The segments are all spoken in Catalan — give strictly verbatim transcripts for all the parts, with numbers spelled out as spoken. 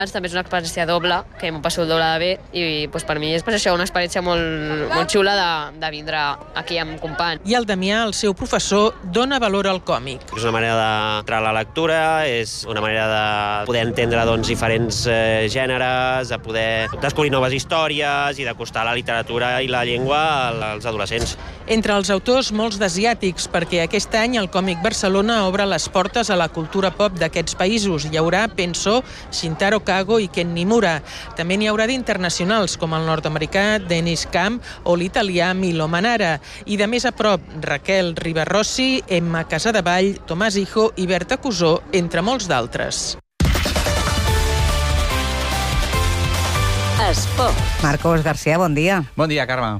També és una experiència doble, que m'ho passo el doble de bé i doncs, per mi és per això una experiència molt, molt xula de, de vindre aquí amb companys. I el Damià, el seu professor, dona valor al còmic. És una manera d'entrar a la lectura, és una manera de poder entendre doncs, diferents eh, gèneres, de poder descobrir noves històries i d'acostar la literatura i la llengua als adolescents. Entre els autors, molts d'asiàtics, perquè aquest any el Còmic Barcelona obre les portes a la cultura pop d'aquests països. Hi haurà, penso, Shintaro Kago i Ken Nimura. També n'hi haurà d'internacionals, com el nord-americà Dennis Camp o l'italià Milo Manara. I de més a prop, Raquel Ribarrossi, Emma Casadevall, Tomàs Hijo i Berta Cusó, entre molts d'altres. Esport. Marcos García, bon dia. Bon dia, Carme.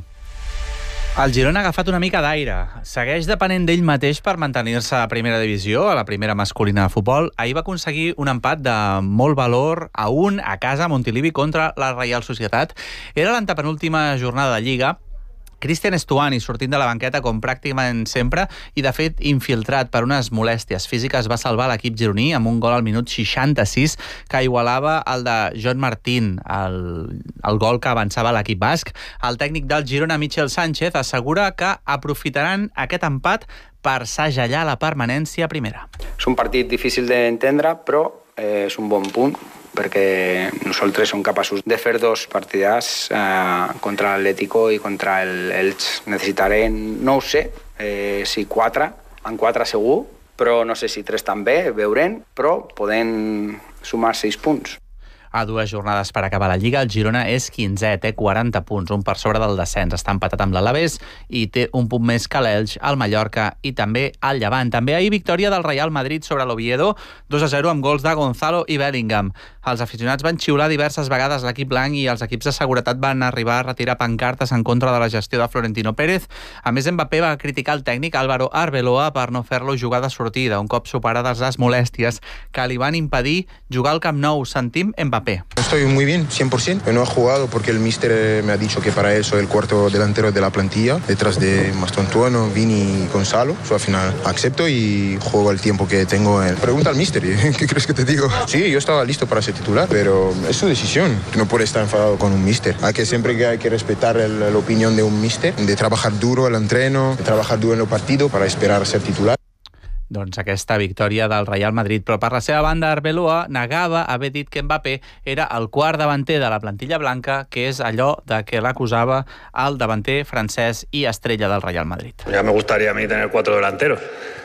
El Girona ha agafat una mica d'aire. Segueix depenent d'ell mateix per mantenir-se a primera divisió, a la primera masculina de futbol. Ahir va aconseguir un empat de molt valor a un a casa a Montilivi contra la Reial Societat. Era l'antepenúltima jornada de Lliga. Cristian Estuani, sortint de la banqueta com pràcticament sempre i, de fet, infiltrat per unes molèsties físiques, va salvar l'equip gironí amb un gol al minut seixanta-sis que igualava el de John Martín, el, el gol que avançava l'equip basc. El tècnic del Girona, Michel Sánchez, assegura que aprofitaran aquest empat per segellar la permanència a primera. És un partit difícil d'entendre, però eh, és un bon punt, perquè nosaltres som capaços de fer dos partidars eh, contra l'Atlético i contra el Elx. Necessitarem, no ho sé, eh, si quatre, en quatre segur, però no sé si tres també, veurem, però podem sumar sis punts. A dues jornades per acabar la Lliga, el Girona és quinzè, té quaranta punts, un per sobre del descens. Està empatat amb l'Alavés i té un punt més que l'Elx, el Mallorca i també el Llevant. També ahir victòria del Real Madrid sobre l'Oviedo, dos a zero amb gols de Gonzalo i Bellingham. Els aficionats van xiular diverses vegades l'equip blanc i els equips de seguretat van arribar a retirar pancartes en contra de la gestió de Florentino Pérez. A més, Mbappé va criticar el tècnic Álvaro Arbeloa per no fer-lo jugar de sortida, un cop superades les molèsties que li van impedir jugar al Camp Nou. Sentim Mbappé. Estoy muy bien, cien por ciento. No he jugado porque el míster me ha dicho que para él soy el cuarto delantero de la plantilla, detrás de Mastontuano, Vini y Gonzalo. So, al final acepto y juego el tiempo que tengo. En... Pregunta al míster, ¿qué crees que te digo? Sí, yo estaba listo para ser titular, pero es su decisión. No puede estar enfadado con un míster. Hay que siempre que hay que respetar el, la opinión de un míster, de trabajar duro el entreno, de trabajar duro en el partido para esperar a ser titular. Doncs aquesta victòria del Real Madrid, però per la seva banda Arbeloa negava haver dit que Mbappé era el quart davanter de la plantilla blanca, que és allò de que l'acusava el davanter francès i estrella del Real Madrid. Ya me gustaría a mí tener cuatro delanteros,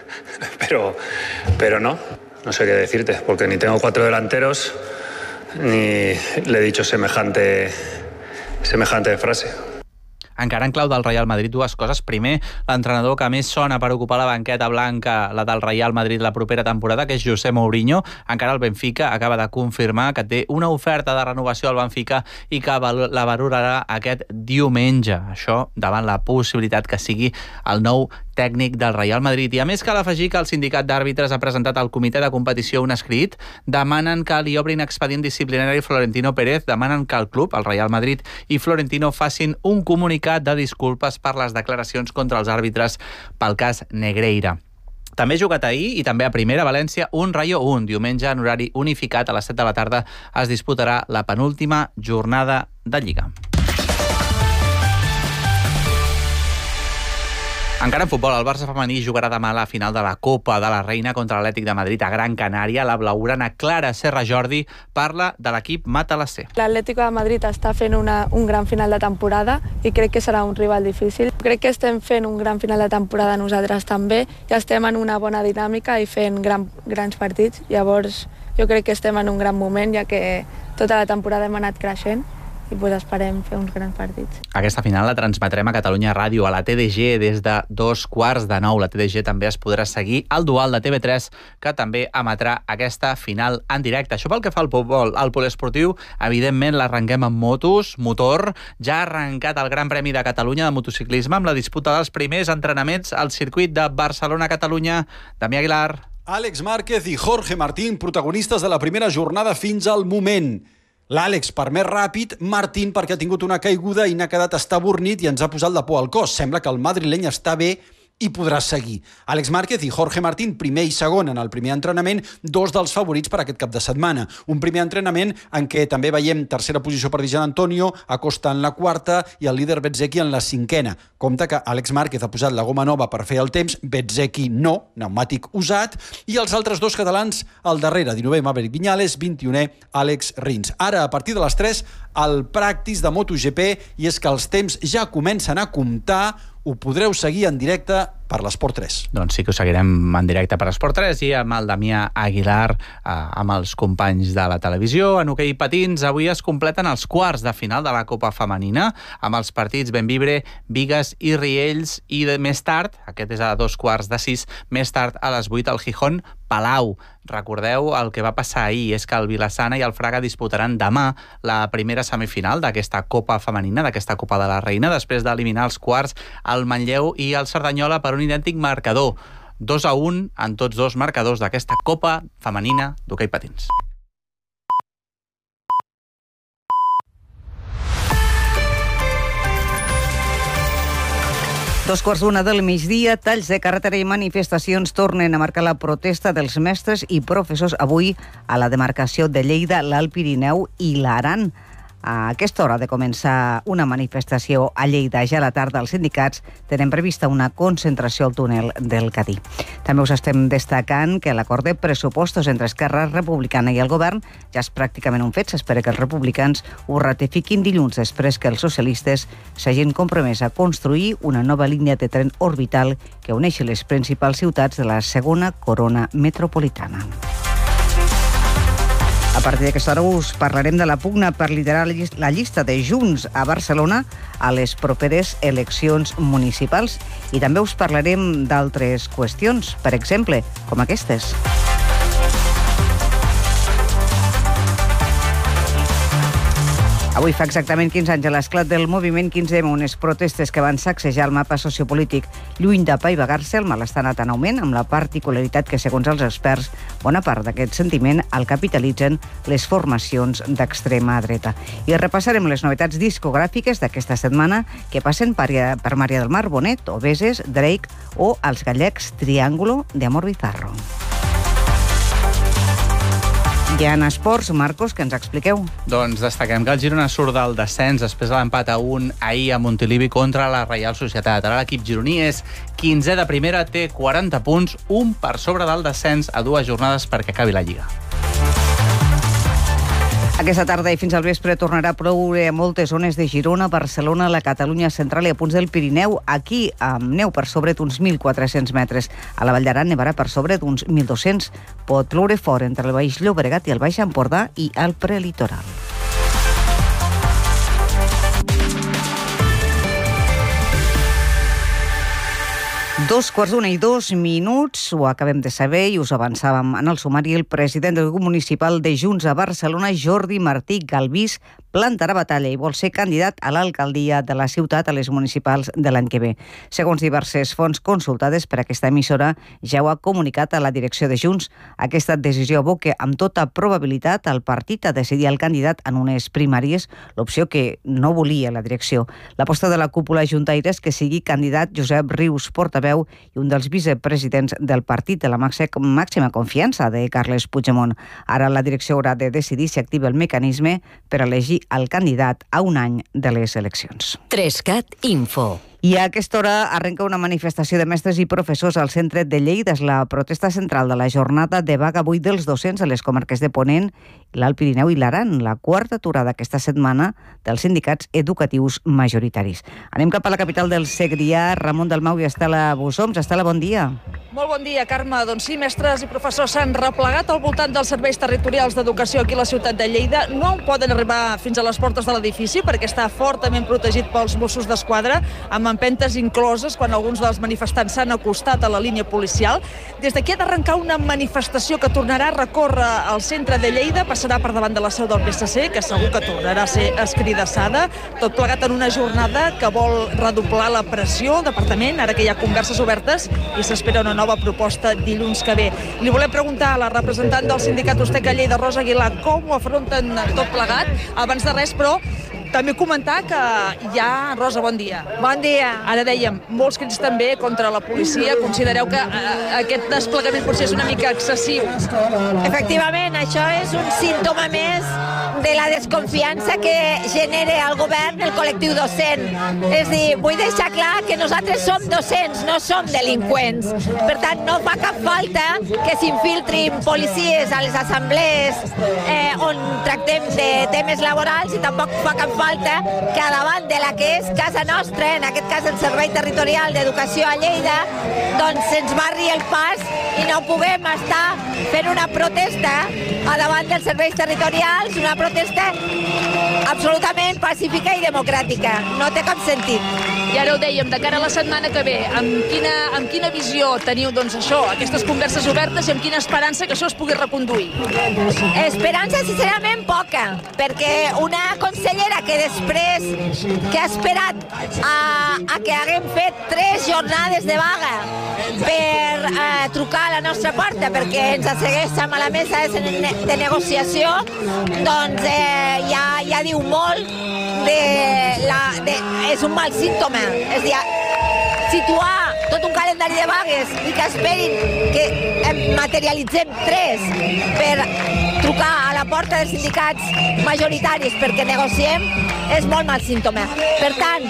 pero, pero no, no sé qué decirte, porque ni tengo cuatro delanteros, ni le he dicho semejante, semejante frase. Encara en clau del Real Madrid, dues coses. Primer, l'entrenador que més sona per ocupar la banqueta blanca, la del Real Madrid la propera temporada, que és José Mourinho. Encara el Benfica acaba de confirmar que té una oferta de renovació al Benfica i que la valorarà aquest diumenge. Això davant la possibilitat que sigui el nou tècnic del Real Madrid. I a més cal afegir que el sindicat d'àrbitres ha presentat al comitè de competició un escrit. Demanen que li obrin expedient disciplinari Florentino Pérez, demanen que el club, el Real Madrid i Florentino facin un comunicat de disculpes per les declaracions contra els àrbitres pel cas Negreira. També ha jugat ahir i també a primera València un Rayo un. Diumenge en horari unificat a les set de la tarda es disputarà la penúltima jornada de Lliga. Encara en futbol, el Barça femení jugarà demà a la final de la Copa de la Reina contra l'Atlètic de Madrid a Gran Canària. La blaugrana Clara Serra Jordi parla de l'equip Matalasser. L'Atlético de Madrid està fent una, un gran final de temporada i crec que serà un rival difícil. Crec que estem fent un gran final de temporada nosaltres també i estem en una bona dinàmica i fent gran, grans partits. Llavors jo crec que estem en un gran moment, ja que tota la temporada hem anat creixent i pues esperem fer uns grans partits. Aquesta final la transmetrem a Catalunya Ràdio, a la T D G, des de dos quarts de nou. La T D G també es podrà seguir al dual de T V tres, que també emetrà aquesta final en directe. Això pel que fa al futbol. Al poliesportiu, evidentment, l'arrenquem amb motos, motor. Ja ha arrencat el Gran Premi de Catalunya de motociclisme amb la disputa dels primers entrenaments al circuit de Barcelona-Catalunya. Damià Aguilar. Àlex Márquez i Jorge Martín, protagonistes de la primera jornada fins al moment. L'Àlex per més ràpid, Martín perquè ha tingut una caiguda i n'ha quedat estabornit i ens ha posat la por al cos. Sembla que el madrileny està bé i podrà seguir. Àlex Márquez i Jorge Martín, primer i segon en el primer entrenament, dos dels favorits per aquest cap de setmana. Un primer entrenament en què també veiem tercera posició per Di Gianantonio, Acosta en la quarta i el líder Bezzecchi en la cinquena. Compte que Àlex Márquez ha posat la goma nova per fer el temps, Bezzecchi no, pneumàtic usat, i els altres dos catalans al darrere, dinovè Maverick Viñales, vint-i-unè Àlex Rins. Ara, a partir de les tres, el practice de MotoGP, i és que els temps ja comencen a comptar. Ho podreu seguir en directe per l'Esport tres. Doncs sí que ho seguirem en directe per l'Esport tres i amb el Damià Aguilar, eh, amb els companys de la televisió. En hoquei patins, avui es completen els quarts de final de la Copa Femenina, amb els partits Bembibre, Bigues i Riells, i de, més tard, aquest és a dos quarts de sis, més tard a les vuit al Gijón Palau. Recordeu el que va passar ahir, és que el Vilassana i el Fraga disputaran demà la primera semifinal d'aquesta Copa Femenina, d'aquesta Copa de la Reina, després d'eliminar els quarts el Manlleu i el Cerdanyola per un idèntic marcador. dos a un en tots dos marcadors d'aquesta Copa Femenina d'hoquei patins. Dos quarts d'una del migdia, talls de carretera i manifestacions tornen a marcar la protesta dels mestres i professors avui a la demarcació de Lleida, l'Alt Pirineu i l'Aran. A aquesta hora de començar una manifestació a Lleida, ja a la tarda els sindicats tenen prevista una concentració al túnel del Cadí. També us estem destacant que l'acord de pressupostos entre Esquerra Republicana i el govern ja és pràcticament un fet. S'espera que els republicans ho ratifiquin dilluns, després que els socialistes s'hagin compromès a construir una nova línia de tren orbital que uneixi les principals ciutats de la segona corona metropolitana. A partir d'aquesta hora us parlarem de la pugna per liderar la llista de Junts a Barcelona a les properes eleccions municipals, i també us parlarem d'altres qüestions, per exemple, com aquestes. Avui fa exactament quinze anys a l'esclat del moviment quinze ema, unes protestes que van sacsejar el mapa sociopolític. Lluny d'apaivagar-se, el malestar ha anat en augment, amb la particularitat que, segons els experts, bona part d'aquest sentiment el capitalitzen les formacions d'extrema dreta. I repassarem les novetats discogràfiques d'aquesta setmana que passen per, per Maria del Mar, Bonet, Obeses, Drake o els gallecs Triángulo de Amor Bizarro. I en esports, Marcos, que ens expliqueu? Doncs destaquem que el Girona surt del descens després de l'empat a un ahir a Montilivi contra la Reial Societat. Ara l'equip gironí és quinzè de primera, té quaranta punts, un per sobre del descens a dues jornades perquè acabi la Lliga. Aquesta tarda i fins al vespre tornarà a ploure a moltes zones de Girona, Barcelona, la Catalunya central i a punts del Pirineu. Aquí, amb neu per sobre d'uns mil quatre-cents metres. A la Vall d'Aran nevarà per sobre d'uns mil dos-cents. Pot ploure fort entre el Baix Llobregat i el Baix Empordà i el prelitoral. Dos quarts d'una i dos minuts, ho acabem de saber i us avançàvem en el sumari. El president del grup municipal de Junts a Barcelona, Jordi Martí Galvís, plantarà batalla i vol ser candidat a l'alcaldia de la ciutat a les municipals de l'any que ve. Segons diverses fonts consultades per aquesta emissora, ja ho ha comunicat a la direcció de Junts. Aquesta decisió aboca amb tota probabilitat el partit a decidir el candidat en unes primàries, l'opció que no volia la direcció. L'aposta de la cúpula juntaire és que sigui candidat Josep Rius, portaveu i un dels vicepresidents del partit de la màxima confiança de Carles Puigdemont. Ara la direcció haurà de decidir si activa el mecanisme per elegir el candidat a un any de les eleccions. Trescat Info. I a aquesta hora arrenca una manifestació de mestres i professors al centre de Lleida. És la protesta central de la jornada de vaga avui dels docents a les comarques de Ponent, l'Alt Pirineu i l'Aran, la quarta aturada aquesta setmana dels sindicats educatius majoritaris. Anem cap a la capital del Segrià. Ramon Dalmau i Estela Bussoms. Estela, bon dia. Molt bon dia, Carme. Doncs sí, mestres i professors s'han replegat al voltant dels serveis territorials d'educació aquí a la ciutat de Lleida. No poden arribar fins a les portes de l'edifici perquè està fortament protegit pels Mossos d'Esquadra, amb empentes incloses quan alguns dels manifestants s'han acostat a la línia policial. Des d'aquí ha d'arrencar una manifestació que tornarà a recórrer al centre de Lleida, passarà per davant de la seu del P S C, que segur que tornarà a ser escridassada, tot plegat en una jornada que vol redoblar la pressió al departament, ara que hi ha converses obertes i s'espera una nova proposta dilluns que ve. Li volem preguntar a la representant del sindicat Usteca Lleida, Rosa Aguilar, com ho afronten tot plegat. Abans de res, però, També comentar que hi ha... Rosa, bon dia. Bon dia. Ara dèiem, molts crits també contra la policia. Considereu que eh, aquest desplegament potser és una mica excessiu? Efectivament, això és un símptoma més de la desconfiança que genera el govern el col·lectiu docent. És a dir, vull deixar clar que nosaltres som docents, no som delinqüents. Per tant, no fa cap falta que s'infiltrin policies a les assemblees eh, on tractem de temes laborals i tampoc fa cap falta que a davant de la que és casa nostra, en aquest cas el Servei Territorial d'Educació a Lleida, doncs se'ns barri el pas i no puguem estar fent una protesta a davant dels serveis territorials, una protesta absolutament pacífica i democràtica. No té cap sentit. I ara ho dèiem, de cara a la setmana que ve, amb quina, amb quina visió teniu doncs, això, aquestes converses obertes i amb quina esperança que això es pugui reconduir? Esperança, sincerament, poca, perquè una consellera que després que ha esperat a, a que haguem fet tres jornades de vaga per eh, trucar a la nostra porta perquè ens asseguéssim a la mesa de, de negociació, doncs eh, ja, ja diu molt de la... De, és un mal símptoma. És a dir, situar tot un calendari de vagues i que esperin que materialitzem tres per trucar a la porta dels sindicats majoritaris perquè negociem és molt mal símptoma. Per tant,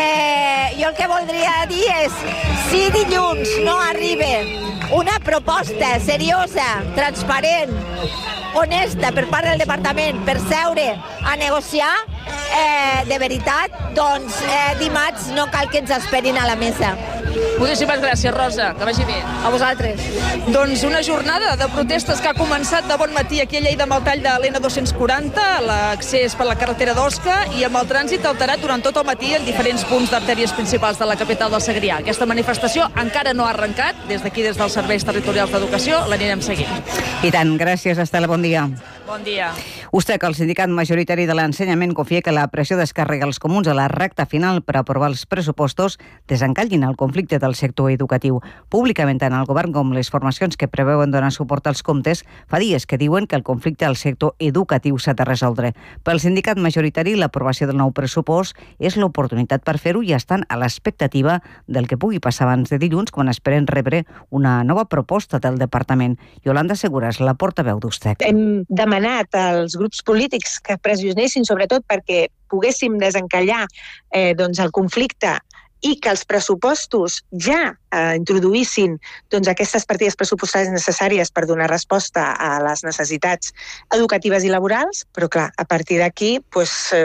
eh, jo el que voldria dir és si dilluns no arriba una proposta seriosa, transparent, honesta per part del departament per seure a negociar, eh, de veritat, doncs eh, dimarts no cal que ens esperin a la mesa. Moltíssimes gràcies, Rosa. Que vagi bé. A vosaltres. Doncs una jornada de protestes que ha començat de bon matí aquí a Lleida amb el tall de l'N dos-cents quaranta, l'accés per la carretera d'Osca i amb el trànsit alterat durant tot el matí en diferents punts d'artèries principals de la capital del Segrià. Aquesta manifestació encara no ha arrencat. Des d'aquí, des dels serveis territorials d'educació, l'anirem seguint. I tant, gràcies, Estela, bon dia. Bon dia. USTEC, el sindicat majoritari de l'ensenyament, confia que la pressió descàrrega els comuns a la recta final per aprovar els pressupostos desencallin el conflicte del sector educatiu. Públicament, tant el govern com les formacions que preveuen donar suport als comptes fa dies que diuen que el conflicte al sector educatiu s'ha de resoldre. Pel sindicat majoritari, l'aprovació del nou pressupost és l'oportunitat per fer-ho i estan a l'expectativa del que pugui passar abans de dilluns, quan esperen rebre una nova proposta del departament. Yolanda Segura és la portaveu d'USTEC. Hem demanat als grups polítics que pressionessin, sobretot perquè poguéssim desencallar eh, doncs el conflicte i que els pressupostos ja eh, introduïssin doncs, aquestes partides pressupostàries necessàries per donar resposta a les necessitats educatives i laborals, però clar, a partir d'aquí, doncs,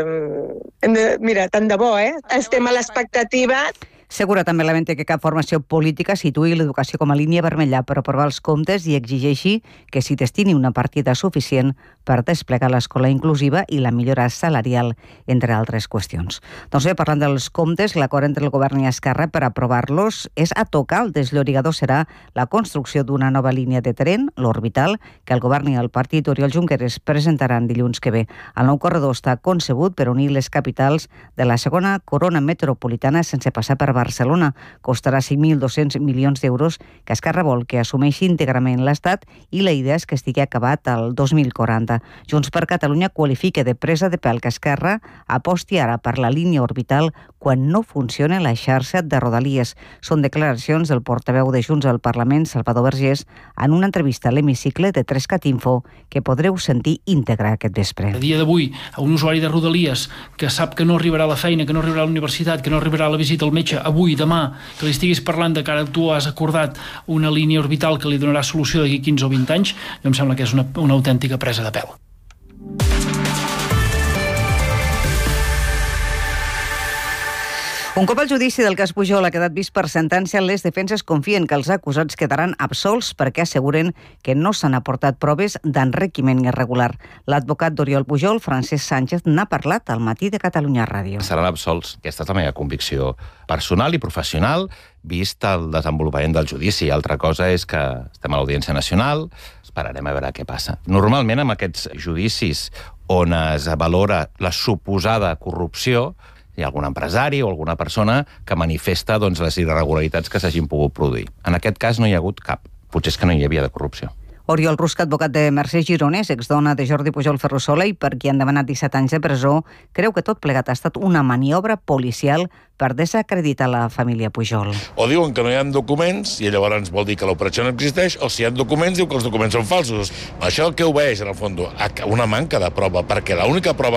eh, mira, tant de bo, eh? Estem a l'expectativa. Segura també lamenta que cap formació política situï l'educació com a línia vermella per aprovar els comptes i exigeixi que s'hi destini una partida suficient per desplegar l'escola inclusiva i la millora salarial, entre altres qüestions. Doncs bé, parlant dels comptes, l'acord entre el govern i Esquerra per aprovar-los és a tocar. El desllorigador serà la construcció d'una nova línia de tren, l'Orbital, que el govern i el partit Oriol Junqueras presentaran dilluns que ve. El nou corredor està concebut per unir les capitals de la segona corona metropolitana sense passar per Barcelona. Costarà cinc mil dos-cents milions d'euros que Esquerra vol que assumeixi íntegrament l'Estat i la idea és que estigui acabat el dos mil quaranta. Junts per Catalunya qualifica de presa de pèl que Esquerra aposti ara per la línia Orbital quan no funciona la xarxa de Rodalies. Són declaracions del portaveu de Junts al Parlament, Salvador Vergés, en una entrevista a l'hemicicle de Trescat Info que podreu sentir íntegra aquest vespre. A dia d'avui, a un usuari de Rodalies que sap que no arribarà a la feina, que no arribarà a la universitat, que no arribarà a la visita al metge avui, demà, que li estiguis parlant de que ara tu has acordat una línia orbital que li donarà solució d'aquí quinze o vint anys, jo em sembla que és una, una autèntica presa de pèl. Un cop el judici del cas Pujol ha quedat vist per sentència, les defenses confien que els acusats quedaran absolts perquè asseguren que no s'han aportat proves d'enriquiment irregular. L'advocat d'Oriol Pujol, Francesc Sánchez, n'ha parlat al Matí de Catalunya Ràdio. Seran absolts. Aquesta és la meva convicció personal i professional, vist el desenvolupament del judici. Altra cosa és que estem a l'Audiència Nacional, esperarem a veure què passa. Normalment, amb aquests judicis on es valora la suposada corrupció, hi ha algun empresari o alguna persona que manifesta doncs, les irregularitats que s'hagin pogut produir. En aquest cas no hi ha hagut cap. Potser és que no hi havia de corrupció. Oriol Rusca, advocat de Mercè Gironès, exdona de Jordi Pujol Ferrusola i per qui han demanat disset anys de presó, creu que tot plegat ha estat una maniobra policial per desacreditar la família Pujol. O diuen que no hi ha documents i llavors vol dir que l'operació no existeix, o si hi ha documents diu que els documents són falsos. Això què obeeix, en el fons? A una manca de prova, perquè l'única prova